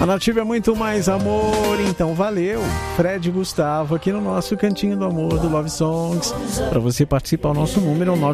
A Nativa é muito mais amor, então valeu. Fred e Gustavo aqui no nosso Cantinho do Amor do Love Songs. Para você participar, o nosso número é o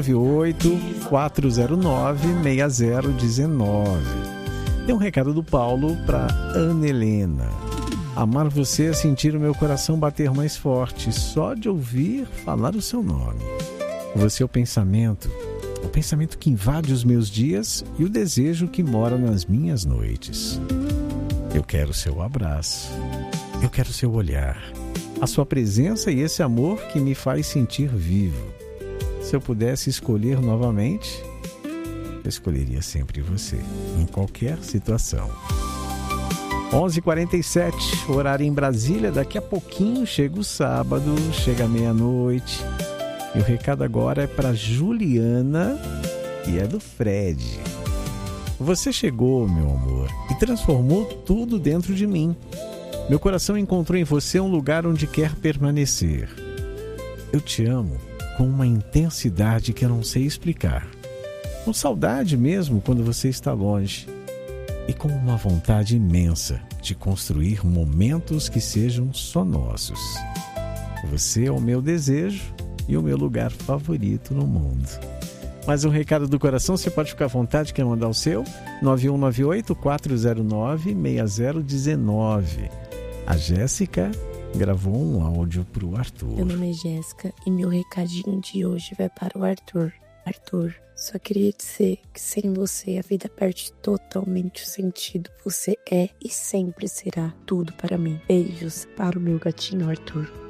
9198-409-6019. Tem um recado do Paulo para Ana Helena. Amar você é sentir o meu coração bater mais forte só de ouvir falar o seu nome. Você é o pensamento que invade os meus dias e o desejo que mora nas minhas noites. Eu quero seu abraço, eu quero seu olhar, a sua presença e esse amor que me faz sentir vivo. Se eu pudesse escolher novamente, eu escolheria sempre você, em qualquer situação. 11h47, horário em Brasília. Daqui a pouquinho chega o sábado, chega a meia-noite. E o recado agora é para Juliana e é do Fred. Você chegou, meu amor, e transformou tudo dentro de mim. Meu coração encontrou em você um lugar onde quer permanecer. Eu te amo com uma intensidade que eu não sei explicar. Com saudade mesmo quando você está longe. E com uma vontade imensa de construir momentos que sejam só nossos. Você é o meu desejo e o meu lugar favorito no mundo. Mais um recado do coração, você pode ficar à vontade, quer mandar o seu? 9198-409-6019. A Jéssica gravou um áudio para o Arthur. Meu nome é Jéssica e meu recadinho de hoje vai para o Arthur. Arthur, só queria dizer que sem você a vida perde totalmente o sentido. Você é e sempre será tudo para mim. Beijos para o meu gatinho Arthur.